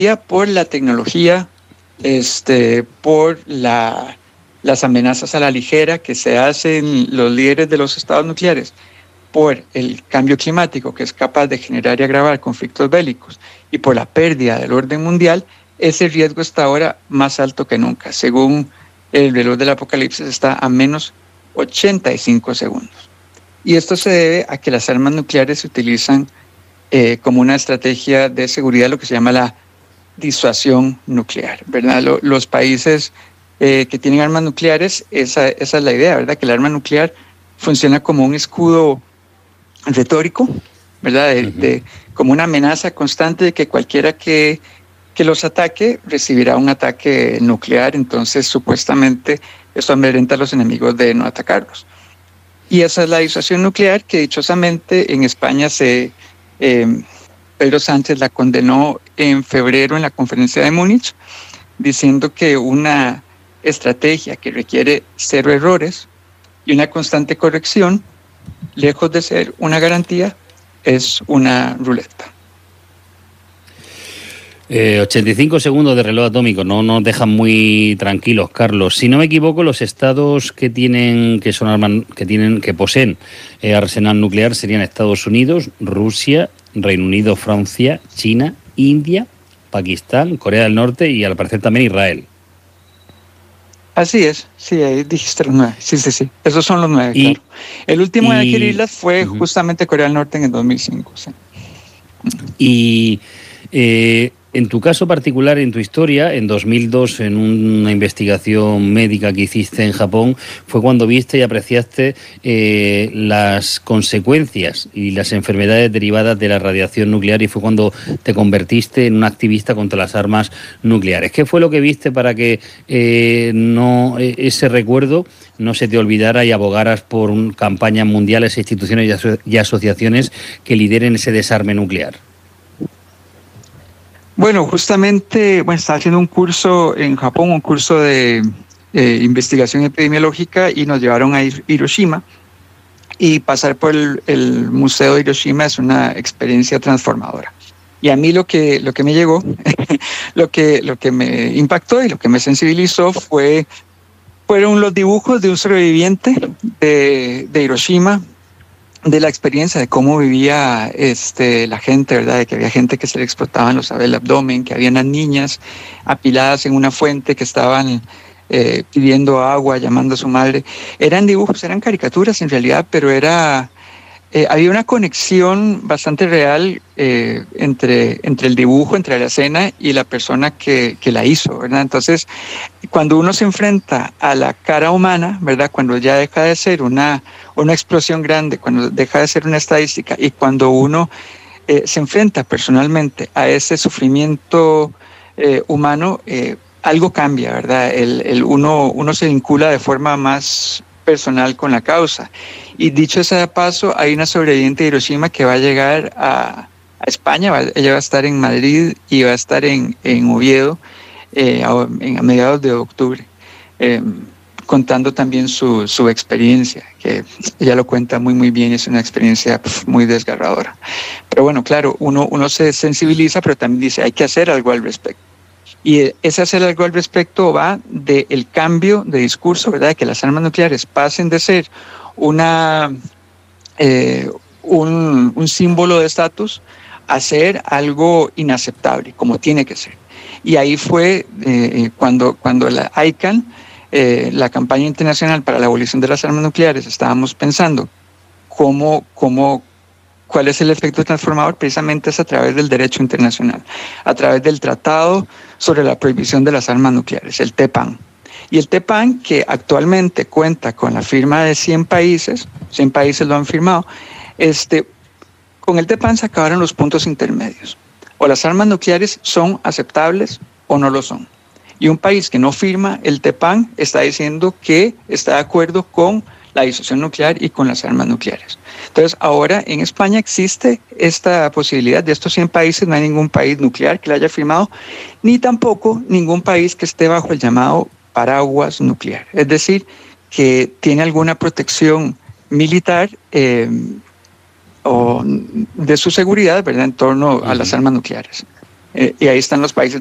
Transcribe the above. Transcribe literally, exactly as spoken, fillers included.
por la tecnología, este, por la, las amenazas a la ligera que se hacen los líderes de los estados nucleares, por el cambio climático que es capaz de generar y agravar conflictos bélicos y por la pérdida del orden mundial, ese riesgo está ahora más alto que nunca. Según el reloj del apocalipsis, está a menos ochenta y cinco segundos. Y esto se debe a que las armas nucleares se utilizan eh, como una estrategia de seguridad, lo que se llama la disuasión nuclear, ¿verdad? Lo, los países eh, que tienen armas nucleares, esa, esa es la idea, ¿verdad? Que el arma nuclear funciona como un escudo retórico, ¿verdad? De, uh-huh. de, como una amenaza constante de que cualquiera que, que los ataque recibirá un ataque nuclear, entonces supuestamente eso amedrenta a los enemigos de no atacarlos. Y esa es la disuasión nuclear que dichosamente en España se... Eh, Pedro Sánchez la condenó en febrero en la conferencia de Múnich, diciendo que una estrategia que requiere cero errores y una constante corrección, lejos de ser una garantía, es una ruleta. Eh, ochenta y cinco segundos de reloj atómico, no nos dejan muy tranquilos, Carlos. Si no me equivoco, los estados que tienen, que son armas, que tienen, que poseen eh, arsenal nuclear serían Estados Unidos, Rusia, Reino Unido, Francia, China, India, Pakistán, Corea del Norte y al parecer también Israel. Así es, sí, ahí dijiste los nueve, sí, sí, sí, esos son los nueve, y, claro. El último y, en adquirirlas fue uh-huh. justamente Corea del Norte en el dos mil cinco, sí. Y eh, en tu caso particular, en tu historia, en dos mil dos, en una investigación médica que hiciste en Japón, fue cuando viste y apreciaste eh, las consecuencias y las enfermedades derivadas de la radiación nuclear y fue cuando te convertiste en un activista contra las armas nucleares. ¿Qué fue lo que viste para que eh, no ese recuerdo no se te olvidara y abogaras por un, campañas mundiales, instituciones y, aso- y asociaciones que lideren ese desarme nuclear? Bueno, justamente, bueno, estaba haciendo un curso en Japón, un curso de eh, investigación epidemiológica y nos llevaron a Hiroshima y pasar por el, el Museo de Hiroshima es una experiencia transformadora. Y a mí lo que, lo que me llegó, lo que, lo que me impactó y lo que me sensibilizó fue, fueron los dibujos de un sobreviviente de, de Hiroshima, de la experiencia de cómo vivía este, la gente, ¿verdad? De que había gente que se le explotaban los el abdomen, que había unas niñas apiladas en una fuente que estaban eh, pidiendo agua, llamando a su madre. Eran dibujos, eran caricaturas en realidad, pero era eh, había una conexión bastante real eh, entre, entre el dibujo, entre la escena y la persona que, que la hizo, ¿verdad? Entonces, cuando uno se enfrenta a la cara humana, ¿verdad? Cuando ya deja de ser una, una explosión grande, cuando deja de ser una estadística y cuando uno eh, se enfrenta personalmente a ese sufrimiento eh, humano, eh, algo cambia, ¿verdad? El, el uno, uno se vincula de forma más personal con la causa. Y dicho sea de paso, hay una sobreviviente de Hiroshima que va a llegar a, a España, va, ella va a estar en Madrid y va a estar en, en Oviedo eh, a, en, a mediados de octubre, eh, contando también su, su experiencia, que ella lo cuenta muy muy bien, es una experiencia pf, muy desgarradora. Pero bueno, claro, uno, uno se sensibiliza, pero también dice, hay que hacer algo al respecto. Y ese hacer algo al respecto va del cambio de discurso, ¿verdad? De que las armas nucleares pasen de ser una, eh, un, un símbolo de estatus a ser algo inaceptable, como tiene que ser. Y ahí fue eh, cuando, cuando la I C A N, eh, la campaña internacional para la abolición de las armas nucleares, estábamos pensando cómo, cómo ¿cuál es el efecto transformador? Precisamente es a través del derecho internacional, a través del Tratado sobre la Prohibición de las Armas Nucleares, el T P A N. Y el T P A N, que actualmente cuenta con la firma de cien países, cien países lo han firmado, este, con el T P A N se acabaron los puntos intermedios. O las armas nucleares son aceptables o no lo son. Y un país que no firma el T P A N está diciendo que está de acuerdo con la disuasión nuclear y con las armas nucleares. Entonces, ahora en España existe esta posibilidad. De estos cien países no hay ningún país nuclear que la haya firmado, ni tampoco ningún país que esté bajo el llamado paraguas nuclear. Es decir, que tiene alguna protección militar eh, o de su seguridad, ¿verdad?, en torno a las armas nucleares. Eh, y ahí están los países